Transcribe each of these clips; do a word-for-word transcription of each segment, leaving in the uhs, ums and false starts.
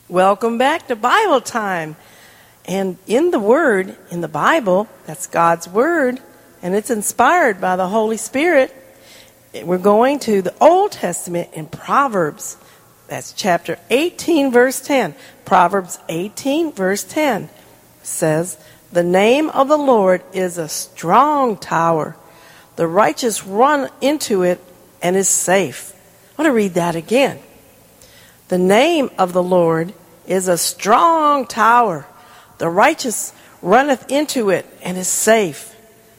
Welcome back to Bible time. And in the Word, in the Bible, that's God's Word, and it's inspired by the Holy Spirit. We're going to the Old Testament in Proverbs. That's chapter eighteen, verse ten. Proverbs eighteen, verse ten says, "The name of the Lord is a strong tower. The righteous run into it and is safe." I want to read that again. The name of the Lord is a strong tower. The righteous runneth into it and is safe.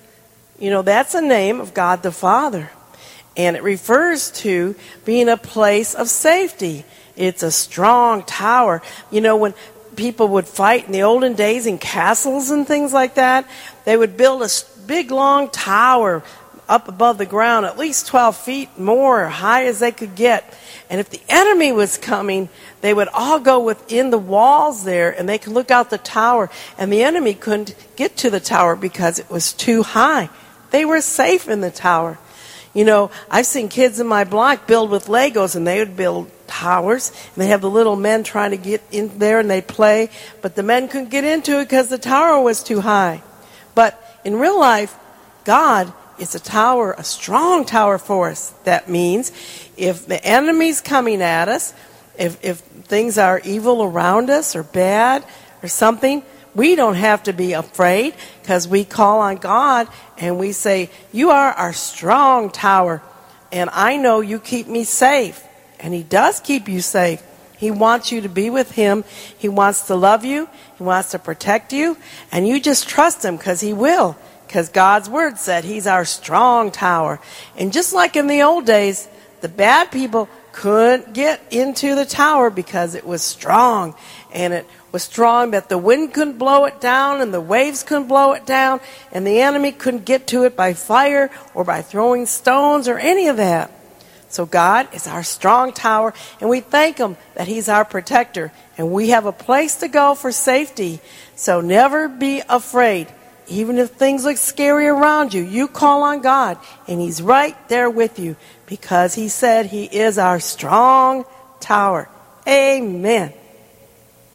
You know, that's a name of God the Father. And it refers to being a place of safety. It's a strong tower. You know, when people would fight in the olden days in castles and things like that, they would build a big, long tower up above the ground, at least twelve feet more high as they could get. And if the enemy was coming, they would all go within the walls there, and they could look out the tower, and the enemy couldn't get to the tower because it was too high. They were safe in the tower. You know, I've seen kids in my block build with Legos, and they would build towers, and they have the little men trying to get in there, and they play, but the men couldn't get into it because the tower was too high. But in real life, God is a tower, a strong tower for us. That means if the enemy's coming at us, if, if things are evil around us or bad or something, we don't have to be afraid because we call on God and we say, "You are our strong tower, and I know you keep me safe." And He does keep you safe. He wants you to be with Him. He wants to love you. He wants to protect you. And you just trust Him because He will. Because God's Word said He's our strong tower. And just like in the old days, the bad people couldn't get into the tower because it was strong. And it was strong that the wind couldn't blow it down and the waves couldn't blow it down. And the enemy couldn't get to it by fire or by throwing stones or any of that. So God is our strong tower, and we thank Him that He's our protector. And we have a place to go for safety. So never be afraid. Even if things look scary around you, you call on God, and He's right there with you because He said He is our strong tower. Amen.